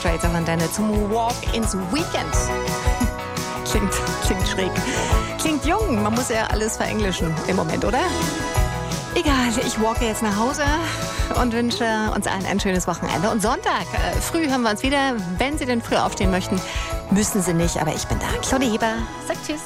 Straits of London zum Walk ins Weekend. Klingt schräg. Klingt jung. Man muss ja alles verenglischen im Moment, oder? Egal, ich walke jetzt nach Hause und wünsche uns allen ein schönes Wochenende. Und Sonntag früh hören wir uns wieder. Wenn Sie denn früh aufstehen möchten, müssen Sie nicht, aber ich bin da. Claudia Heber sagt Tschüss.